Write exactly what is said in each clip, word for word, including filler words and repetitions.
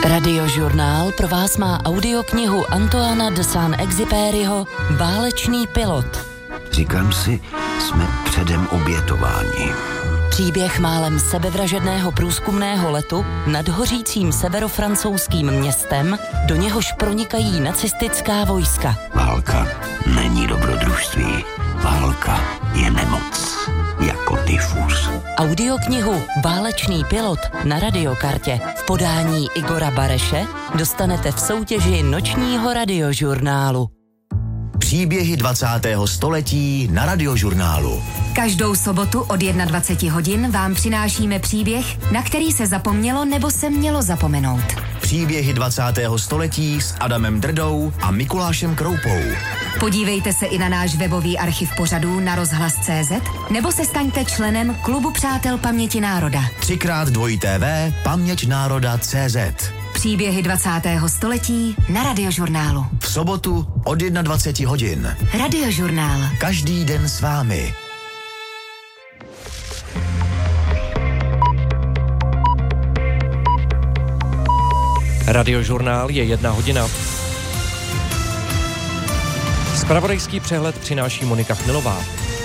Radiožurnál pro vás má audioknihu Antoana de Saint-Exupéryho Válečný pilot. Říkám si, jsme předem obětováni. Příběh málem sebevražedného průzkumného letu nad hořícím severofrancouzským městem, do něhož pronikají nacistická vojska. Válka není dobrodružství. Válka je nemoc. Jako tyfus. Audioknihu Válečný pilot na radiokartě v podání Igora Bareše dostanete v soutěži nočního radiožurnálu. Příběhy dvacátého století na radiožurnálu. Každou sobotu od dvacet jedna hodin vám přinášíme příběh, na který se zapomnělo nebo se mělo zapomenout. Příběhy dvacátého století s Adamem Drdou a Mikulášem Kroupou. Podívejte se i na náš webový archiv pořadů na rozhlas tečka cé zet nebo se staňte členem Klubu přátel paměti národa. Třikrát dvojí té vé paměť národa tečka cé zet. Příběhy dvacátého století na radiožurnálu. V sobotu od dvacet jedna hodin. Radiožurnál. Každý den s vámi. Radiožurnál je jedna hodina. Zpravodajský přehled přináší Monika Chmilová.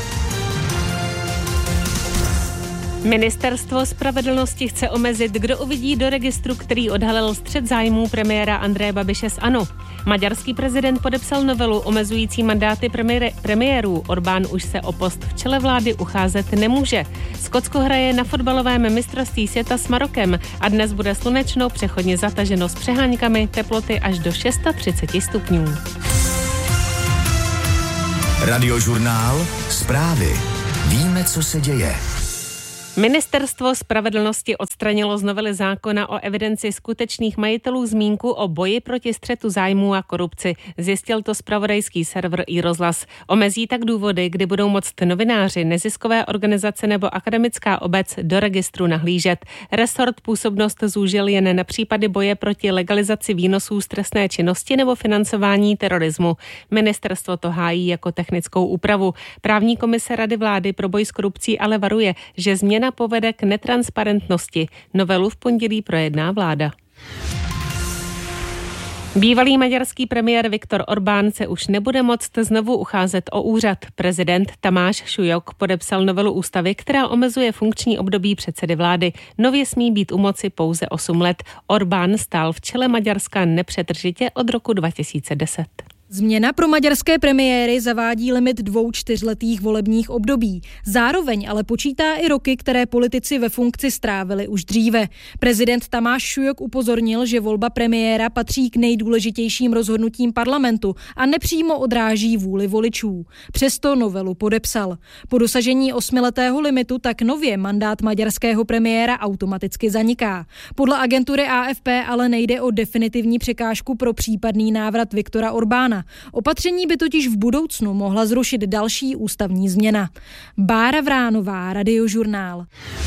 Ministerstvo spravedlnosti chce omezit, kdo uvidí do registru, který odhalil střet zájmů premiéra Andreje Babiše z ANO. Maďarský prezident podepsal novelu omezující mandáty premiér, premiérů. Orbán už se o post v čele vlády ucházet nemůže. Skotsko hraje na fotbalovém mistrovství světa s Marokem a dnes bude slunečno, přechodně zataženo s přeháňkami, teploty až do třicet šest stupňů. Radiožurnál, zprávy. Víme, co se děje. Ministerstvo spravedlnosti odstranilo z novely zákona o evidenci skutečných majitelů zmínku o boji proti střetu zájmů a korupci. Zjistil to zpravodajský server iRozhlas. Omezí tak důvody, kdy budou moct novináři, neziskové organizace nebo akademická obec do registru nahlížet. Resort působnost zúžil jen na případy boje proti legalizaci výnosů z trestné činnosti nebo financování terorismu. Ministerstvo to hájí jako technickou úpravu. Právní komise Rady vlády pro boj s korupcí ale varuje, že změna povede k netransparentnosti. Novelu v pondělí projedná vláda. Bývalý maďarský premiér Viktor Orbán se už nebude moct znovu ucházet o úřad. Prezident Tamáš Šujok podepsal novelu ústavy, která omezuje funkční období předsedy vlády. Nově smí být u moci pouze osm let. Orbán stál v čele Maďarska nepřetržitě od roku dva tisíce deset. Změna pro maďarské premiéry zavádí limit dvou čtyřletých volebních období. Zároveň ale počítá i roky, které politici ve funkci strávili už dříve. Prezident Tamáš Šujok upozornil, že volba premiéra patří k nejdůležitějším rozhodnutím parlamentu a nepřímo odráží vůli voličů. Přesto novelu podepsal. Po dosažení osmiletého limitu tak nově mandát maďarského premiéra automaticky zaniká. Podle agentury A F P ale nejde o definitivní překážku pro případný návrat Viktora Orbána. Opatření by totiž v budoucnu mohla zrušit další ústavní změna. Bára Vránová, Radiožurnál.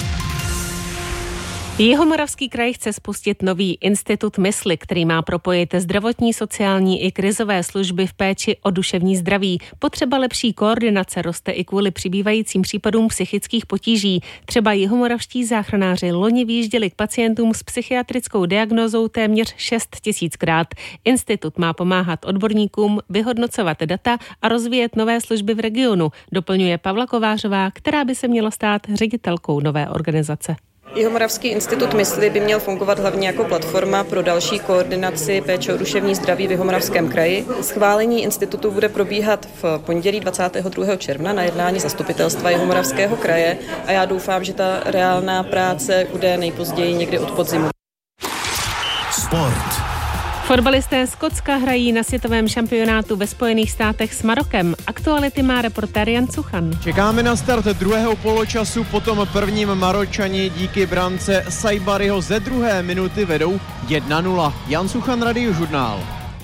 Jihomoravský kraj chce spustit nový institut mysli, který má propojit zdravotní, sociální i krizové služby v péči o duševní zdraví. Potřeba lepší koordinace roste i kvůli přibývajícím případům psychických potíží. Třeba jihomoravští záchranáři loni výjížděli k pacientům s psychiatrickou diagnózou téměř šest tisíckrát. Institut má pomáhat odborníkům vyhodnocovat data a rozvíjet nové služby v regionu, doplňuje Pavla Kovářová, která by se měla stát ředitelkou nové organizace. Jihomoravský institut mysli by měl fungovat hlavně jako platforma pro další koordinaci péče o duševní zdraví v Jihomoravském kraji. Schválení institutu bude probíhat v pondělí dvacátého druhého června na jednání zastupitelstva Jihomoravského kraje a já doufám, že ta reálná práce bude nejpozději někdy od podzimu. Sport. Fotbalisté Skotska hrají na světovém šampionátu ve Spojených státech s Marokem. Aktuality má reportér Jan Suchan. Čekáme na start druhého poločasu, potom prvním Maročani díky brance Saibariho ze druhé minuty vedou jedna nula. Jan Suchan, Radiožurnál.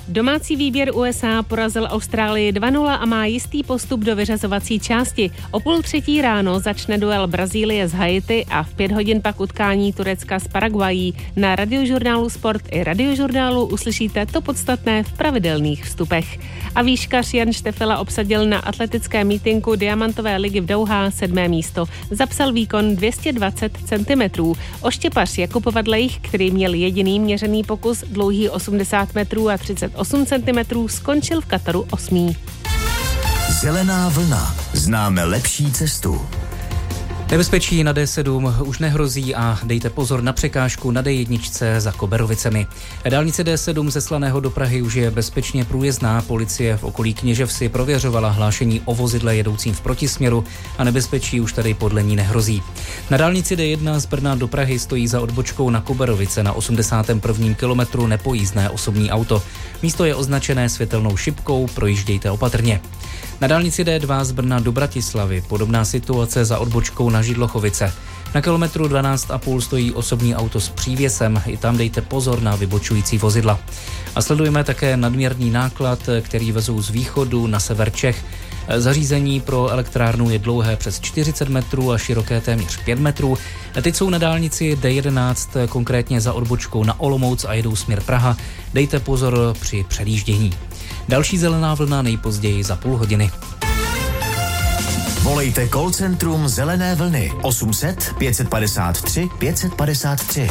Domácí výběr U S A porazil Austrálii dva nula a má jistý postup do vyřazovací části. O půl třetí ráno začne duel Brazílie s Haiti a v pět hodin pak utkání Turecka s Paraguají. Na Radiožurnálu Sport i Radiožurnálu uslyšíte to podstatné v pravidelných vstupech. A výškař Jan Štefela obsadil na atletické mítinku Diamantové ligy v Douhá sedmé místo. Zapsal výkon dvě stě dvacet centimetrů. Oštěpař Jakub Vadlejch, který měl jediný měřený pokus, dlouhý osmdesát metrů a třicet osm centimetrů, skončil v Kataru osmý. Zelená vlna. Známe lepší cestu. Nebezpečí na D sedm už nehrozí a dejte pozor na překážku na D jedna za Koberovicemi. Dálnice D sedm ze Slaného do Prahy už je bezpečně průjezdná. Policie v okolí Kněževsi prověřovala hlášení o vozidle jedoucím v protisměru a nebezpečí už tady podle ní nehrozí. Na dálnici D jedna z Brna do Prahy stojí za odbočkou na Koberovice na osmdesátém prvním kilometru nepojízdné osobní auto. Místo je označené světelnou šipkou, projíždějte opatrně. Na dálnici D dva z Brna do Bratislavy podobná situace za odbočkou na Židlochovice. Na kilometru dvanáct a půl stojí osobní auto s přívěsem, i tam dejte pozor na vybočující vozidla. A sledujeme také nadměrný náklad, který vezou z východu na sever Čech. Zařízení pro elektrárnu je dlouhé přes čtyřicet metrů a široké téměř pět metrů. Teď jsou na dálnici D jedenáct, konkrétně za odbočkou na Olomouc a jedou směr Praha. Dejte pozor při předjíždění. Další zelená vlna nejpozději za půl hodiny. Volejte call centrum Zelené vlny osm set pět padesát tři pět padesát tři.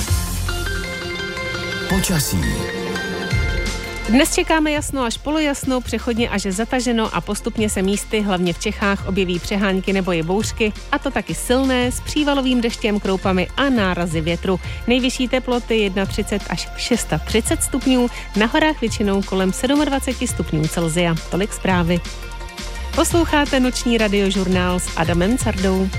Počasí. Dnes čekáme jasno až polojasno, přechodně až zataženo a postupně se místy, hlavně v Čechách, objeví přehánky nebo je bouřky, a to taky silné, s přívalovým deštěm, kroupami a nárazy větru. Nejvyšší teploty třicet jedna až třicet šest stupňů, na horách většinou kolem dvacet sedm stupňů Celsia. Tolik zprávy. Posloucháte noční radiožurnál s Adamem Cardou.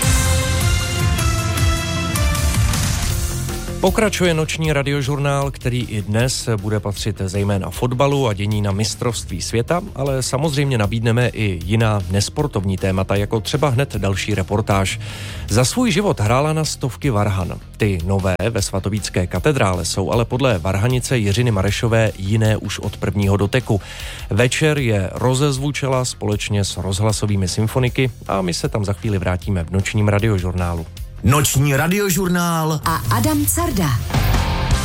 Pokračuje noční radiožurnál, který i dnes bude patřit zejména fotbalu a dění na mistrovství světa, ale samozřejmě nabídneme i jiná nesportovní témata, jako třeba hned další reportáž. Za svůj život hrála na stovky varhan. Ty nové ve svatovícké katedrále jsou ale podle varhanice Jiřiny Marešové jiné už od prvního doteku. Večer je rozezvučela společně s rozhlasovými symfoniky a my se tam za chvíli vrátíme v nočním radiožurnálu. Noční radiožurnál a Adam Carda.